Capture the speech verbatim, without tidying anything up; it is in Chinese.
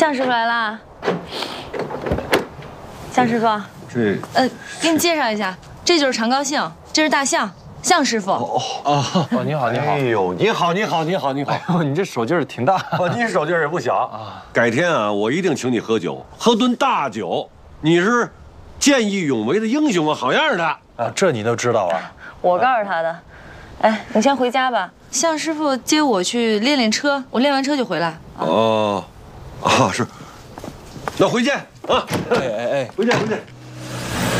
向师傅来啦！向师傅， 这呃，给你介绍一下，这就是常高兴，这是大象，向师傅。 哦哦哦，你好，你好。 哎呦，你好，你好，你好，你好。 哎呦，你这手劲儿挺大。 哦，你手劲儿也不小啊。改天啊，我一定请你喝酒，喝顿大酒。你是见义勇为的英雄啊，好样的啊！这你都知道啊？ 我告诉他的。哎，你先回家吧，向师傅接我去练练车，我练完车就回来。 哦，啊是。那回见啊！ 哎哎哎， 回见回见。